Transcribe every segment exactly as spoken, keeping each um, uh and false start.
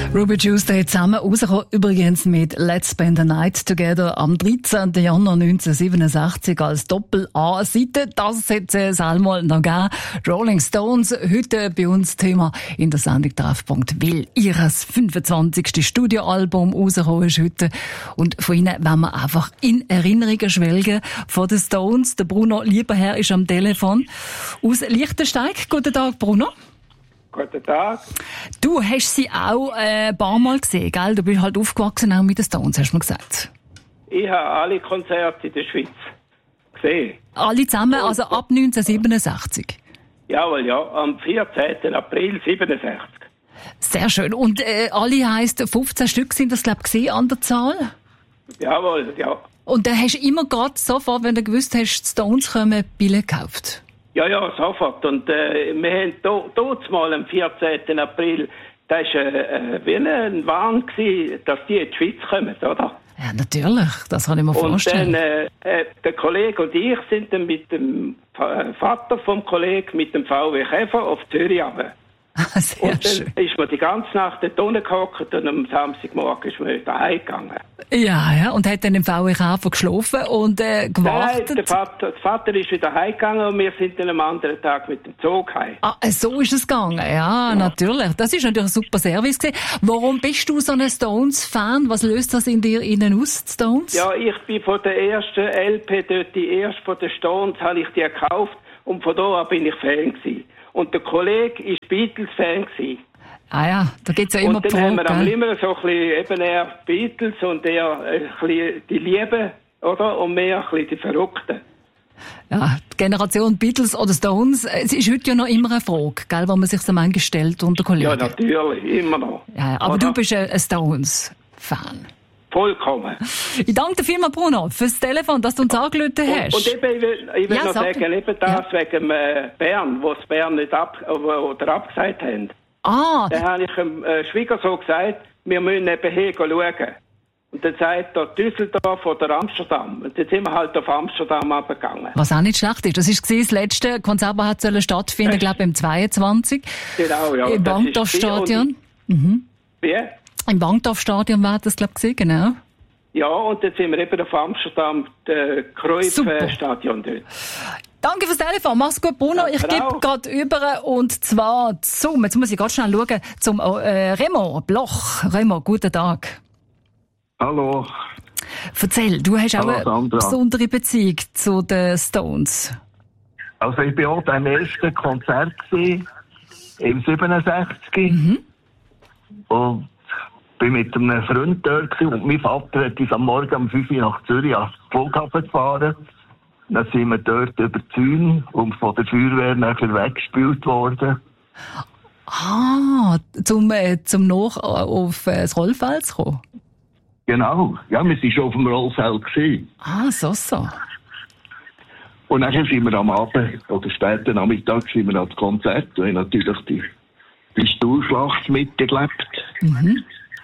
Ruby Tuesday zusammen rausgekommen, übrigens mit Let's Spend the Night Together am dreizehnten Januar neunzehnhundertsiebenundsechzig als Doppel-A-Seite. Das hat es einmal noch gegeben. Rolling Stones, heute bei uns Thema in der Sendung Treffpunkt, weil ihres fünfundzwanzigsten Studioalbum rausgekommen ist heute. Und von ihnen wollen wir einfach in Erinnerungen schwelgen von den Stones. Der Bruno Lieberherr ist am Telefon aus Liechtensteig. Guten Tag, Bruno. Guten Tag. Du hast sie auch äh, ein paar Mal gesehen, gell? Du bist halt aufgewachsen auch mit den Stones, hast du mir gesagt. Ich habe alle Konzerte in der Schweiz gesehen. Alle zusammen, also ab neunzehnhundertsiebenundsechzig? Jawohl, ja, am vierzehnten April siebenundsechzig. Sehr schön. Und äh, alle heisst, fünfzehn Stück sind das, glaube ich, gesehen an der Zahl? Jawohl, ja. Und dann hast du immer gerade sofort, wenn du gewusst hast, die Stones kommen, Billett gekauft? Ja, ja, sofort. Und äh, wir haben dort mal am vierzehnten April, das war äh, äh, wie ein Wahn gewesen, dass die in die Schweiz kommen, oder? Ja, natürlich. Das kann ich mir vorstellen. Und dann, äh, äh, der Kollege und ich sind dann mit dem Vater vom Kollegen, mit dem V W Käfer auf Zürich runter. Sehr und dann schön. ist man die ganze Nacht dort unten gehockt und am Samstagmorgen ist man wieder heimgegangen. Ja, ja, und hat dann im V W Käfer geschlafen und äh, gewartet? Nein, der Vater, der Vater ist wieder heimgegangen und wir sind dann am anderen Tag mit dem Zug heim. Ah, so ist es gegangen. Ja, ja, natürlich. Das ist natürlich ein super Service gewesen. Warum bist du so ein Stones-Fan? Was löst das in dir innen aus, die Stones? Ja, ich bin von der ersten L P dort, die erste von den Stones, habe ich die gekauft und von da an bin ich Fan gewesen. Und der Kollege war Beatles-Fan gewesen. Ah ja, da gibt's ja immer und dann Pro, haben wir gell? immer so ein bisschen eben eher Beatles und eher ein bisschen die Lieben, oder? Und mehr ein bisschen die Verrückten. Ja, die Generation Beatles oder Stones, es ist heute ja noch immer eine Frage, gell, wo man sich so manchmal stellt unter Kollegen. Ja, natürlich, immer noch. Ja, aber oder? du bist ein Stones-Fan. Vollkommen. Ich danke dir vielmals, Bruno, fürs Telefon, dass du uns angerufen hast. Und, und eben, ich will, ich will Ja, noch sag sagen, du. eben das Ja. wegen äh, Bern, wo es Bern nicht ab, oder abgesagt haben. Ah, Dann habe ich dem äh, Schwiegersohn gesagt, wir müssen eben hier schauen. Und dann sagt er Düsseldorf oder Amsterdam. Und dann sind wir halt auf Amsterdam abgegangen. was auch nicht schlecht ist. Das war das letzte Konzert, das hat sollen stattfinden, Echt? glaube ich, im zweiundzwanzig. Genau, ja. Im das ist Wankdorfstadion. viel und- Mhm. Wie? Im Wankdorfstadion war das, glaube ich, genau. Ja, und dann sind wir eben auf Amsterdam, das Super. Cruyff-Stadion dort. Danke fürs Telefon. Mach's gut, Bruno. Ich Danke gebe auch. gerade über und zwar zum, jetzt muss ich ganz schnell schauen, zum äh, Remo Bloch. Remo, guten Tag. Hallo. Erzähl, du hast auch Hallo, eine Sandra. besondere Beziehung zu den Stones. Also ich war auch beim ersten Konzert gewesen, im siebenundsechzig. Mhm. Und bin mit einem Freund dort gewesen. Und mein Vater hat uns am Morgen um fünf Uhr nach Zürich ans Flughafen gefahren. Dann sind wir dort über die Zäune und von der Feuerwehr nachher weggespült worden. Ah, zum, äh, zum noch äh, auf äh, das Rollfeld zu kommen. Genau. Ja, wir waren schon auf dem Rollfeld gewesen. Ah, so, so. Und dann sind wir am Abend oder späten Nachmittag sind wir ans Konzert und haben natürlich die, die Stuhlschlacht miterlebt. Mhm.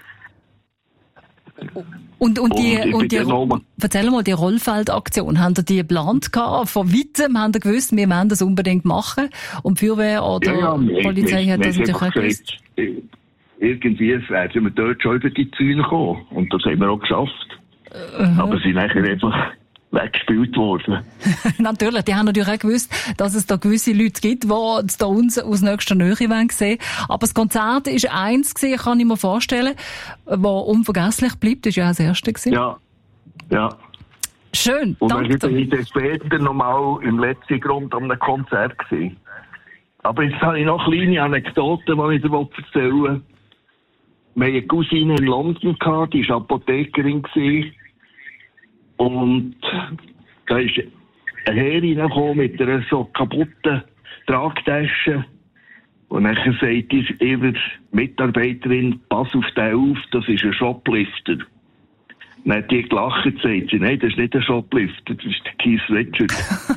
Und, und die, Und ich und bin die, dann noch mal- erzähl mal, die Rollfeldaktion, haben ihr die geplant gehabt? Von weitem haben ihr gewusst, wir wollen das unbedingt machen? Und die Feuerwehr oder die Polizei wir- hat wir das haben natürlich auch einfach gewusst? gesagt, äh, irgendwie werden wir dort schon über die Zäune kommen. Und das haben wir auch geschafft. Mhm. Aber sind nachher einfach weggespült worden. Natürlich, die haben natürlich auch gewusst, dass es da gewisse Leute gibt, die die Stones aus nächster Nähe wollen sehen. Aber das Konzert war eins gewesen, kann ich mir vorstellen, das unvergesslich bleibt. Das war ja auch das erste gewesen. Ja, ja. Schön, Und dann danke bin dir. ich dann später nochmal im letzten Grund an einem Konzert gewesen. Aber jetzt habe ich noch kleine Anekdoten, die ich dir erzählen will. Wir hatten eine Cousine in London, gehabt, die war Apothekerin gewesen. Und da ist ein Herr reingekommen mit einer so kaputten Tragtasche. Und dann sagt ihre Mitarbeiterin, pass auf den auf, das ist ein Shoplifter. Dann hat die gelacht und sagt sie, nein, das ist nicht ein Shoplifter, das ist der Keith Richard.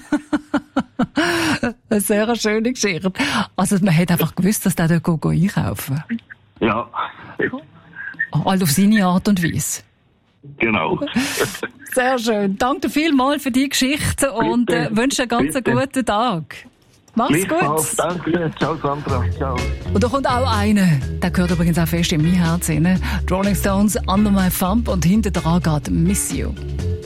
Eine sehr schöne Geschichte. Also man hat einfach gewusst, dass der dort go- go einkaufen. Ja, Halt auf seine Art und Weise. genau. Sehr schön. Danke dir vielmals für die Geschichte und äh, Bitte. wünsche einen ganz Bitte. guten Tag. Mach's Gleichfalls, gut. danke. Ciao, Sandra. Ciao. Und da kommt auch einer, der gehört übrigens auch fest in mein Herz rein. Die Rolling Stones, Under My Thumb und hinter dran geht Miss You.